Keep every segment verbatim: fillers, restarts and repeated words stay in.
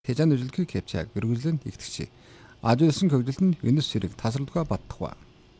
Тэжан үзэлгүй кепчаг өргөжлөн игтгэж. Ажуулсан хөгжилт нь Юнус сэрэг тасралтгүй баттахва.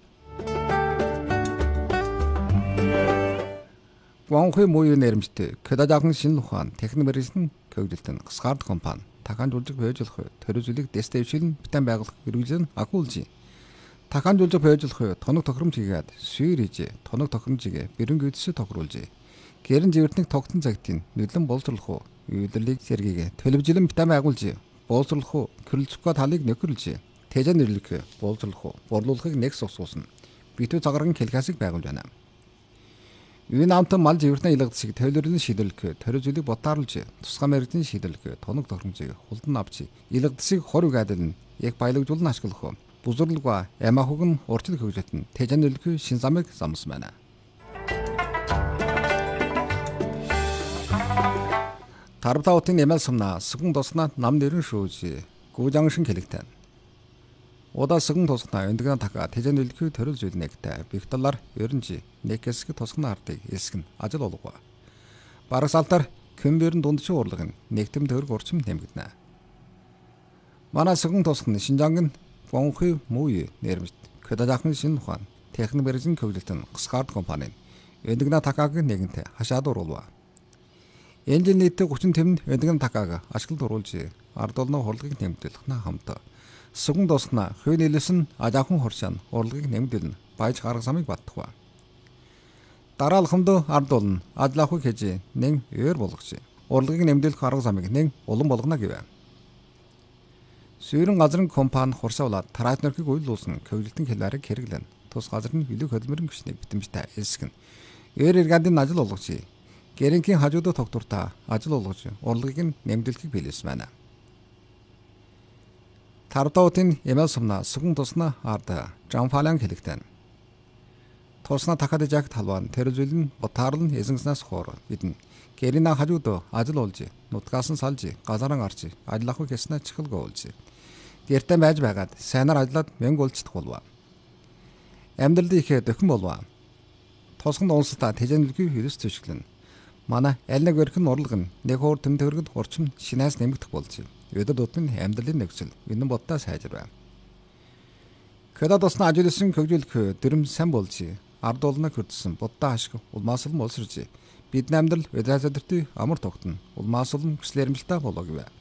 Вонхой мууны нэрмжтэй Кэдажахан шинэ ухаан техник мэргэжлийн хөгжилтөнд гасгард компани дахан жуулжиг бойжуулах төрөзөлийг дэстэвшил битэн байгуулах хэрэглэн агуулж. Дахан жуулжиг бойжуулах тоног тохиромж хийгээд сүйр хийж тоног тохиромжийг бэрэнг үдсэ тохируулж. Гэрэн живэртний тогтсон цагтын нүдлэн боловсруулах үйлдвэрлэлийг сэргийгэ төлөвжлөн битэн байгуулж. Боловсруулах хөрөлцөхгөө талыг нөхөрлж. Тэжан нэрлэх боловсруулах борлуулахыг нэг сусуулсан. Битүү цагарган хэлхасыг байгуулж байна. Үн амтан мал живэртний илгдсыг төлөвлөрийн шийдвэрлэх төрөзөлийг ботаарлж тусгай мэргэжлийн шийдвэрлэх тоног тохиромжийг хулдан авч илгдсыг хор угаадал нь яг баялагжуулан ашиглах бузурлага ямахуг нь урчил хөгжөлт нь тэжан нэрлэх шин замыг замсан байна. Тарбтаутын эмэл сумна сэгэн тоснаа нам нэрэн шүүж гүүжангшин хэлэгтэн. Удаа сэгэн тоснаа өндгөн така тэжэн нөлхүй төрөл зүйлнэгтэй бигталар ерөнжи нэкэсг тосгон ардыг эсгэн ажил олгоо. Барагсалтар көмбөрн дундчин урлаг нь нэгтэм төгрөг урчим нэмэгдэнэ. Манай сэгэн тосгон Шинжангийн Вонхой мууи нэрмжт Кэдажахан шинэ ухаан техник мэргэжлийн хөгжилтөнд гасгард компани өндгөн такааг нэгэнтэ хашаад уруулва. Энжин нийтэд гучин тэмд өндгөн такааг ашиглалд оруулж ард олноо хурлыг нэмэгдүүлэх на хамт. Сүгэн доснаа хүй нийлсэн ажаахан хоршаан урлагийг нэмэгдүүлнэ байж гарга замыг баттахва. Дараалхамд ард олно ажлаахыг хийж нэн өөр болгож. Урлагийг нэмэгдүүлэх арга замыг нэн улам болгоно гэвэ. Сүйрэн газрын компани хурсаулаад тараат нөрхийг уйлуулсан хөгжилтийн хэлбэрийг хэрэглэн тус газар нь илүү хөдөлмөрийн хүчнийг битэмжтэй эсгэн. Өөр иргандын ажил олгож. Гэрэнгийн хажуудад тогтвортой ажил олгож урлагийг нэмэгдүүлэхийг биелсэн байна. Тарбтаутын эмэл сумна сүгэн туснаа ард Жамфалан хэлэгтэн. Туснаа дахад жагт халван тэрзүлэн ботаарлан эзэнснаас хоор бидэн гэрийн хажууд ажил олж нутгаас нь салж газаран арч ажиллах гэснэ чихэлгөө олж. Гэртээ байж байгаад сайнаар ажиллаад мянга улцдах болов. Амьдрал их дөхөн болов. Тосгонд унсалтаа тэжэнлэгүй хөрөс төшгөлн. Манай аль нэг өрхөн урлаг нь нэг хуур төм төгрөгд урчим шинээс нэмэгдэх болж. Өдөр тутмын амьдралын нөхцөл үнэн бодтой сайжирвэ. Кэдад тосна ажилласан хөгжүүлэх дэрэм сан болж ард олно хүрдсэн будаа ашиг улмаасл молсорж бид амьдрал өдрөөдөртөө амар тогтно улмаасл хүслэрэмжтэй болоо гэвэ.